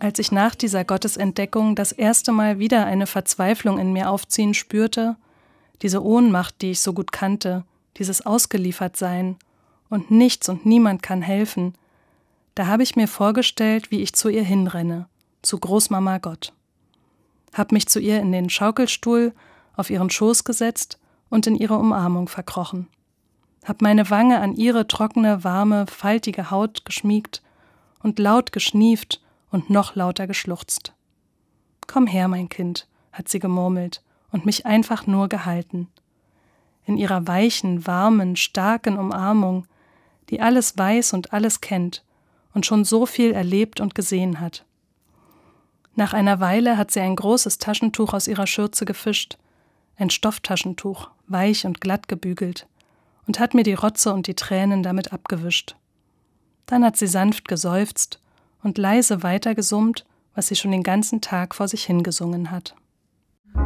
Als ich nach dieser Gottesentdeckung das erste Mal wieder eine Verzweiflung in mir aufziehen spürte, diese Ohnmacht, die ich so gut kannte, dieses Ausgeliefertsein und nichts und niemand kann helfen, da habe ich mir vorgestellt, wie ich zu ihr hinrenne, zu Großmama Gott. Hab mich zu ihr in den Schaukelstuhl, auf ihren Schoß gesetzt und in ihre Umarmung verkrochen. Hab meine Wange an ihre trockene, warme, faltige Haut geschmiegt und laut geschnieft und noch lauter geschluchzt. »Komm her, mein Kind«, hat sie gemurmelt und mich einfach nur gehalten. In ihrer weichen, warmen, starken Umarmung, die alles weiß und alles kennt und schon so viel erlebt und gesehen hat. Nach einer Weile hat sie ein großes Taschentuch aus ihrer Schürze gefischt, ein Stofftaschentuch, weich und glatt gebügelt, und hat mir die Rotze und die Tränen damit abgewischt. Dann hat sie sanft geseufzt und leise weitergesummt, was sie schon den ganzen Tag vor sich hingesungen hat.